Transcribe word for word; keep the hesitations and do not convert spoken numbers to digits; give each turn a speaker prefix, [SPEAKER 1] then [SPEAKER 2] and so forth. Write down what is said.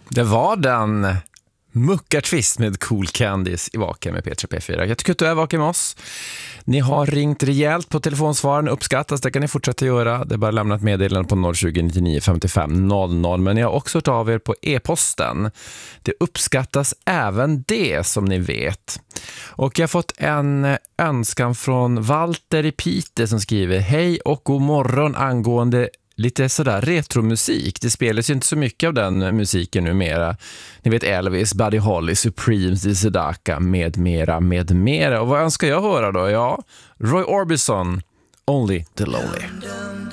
[SPEAKER 1] Det var den Muckartvist med Cool Candies i Vaken med P tre P fyra. Jag tycker att du är vaken med oss. Ni har ringt rejält på telefonsvaren, uppskattas, det kan ni fortsätta göra. Det är bara lämna ett meddelande på noll tjugo, nittionio, femtiofem, noll noll. Men ni har också hört av er på e-posten. Det uppskattas även det, som ni vet. Och jag har fått en önskan från Walter i Piteå som skriver: hej och god morgon angående lite sådär retromusik. Det spelas ju inte så mycket av den musiken numera. Ni vet Elvis, Buddy Holly, Supremes, The Sedaka med mera, med mera. Och vad önskar jag höra då? Ja, Roy Orbison, Only the Lonely.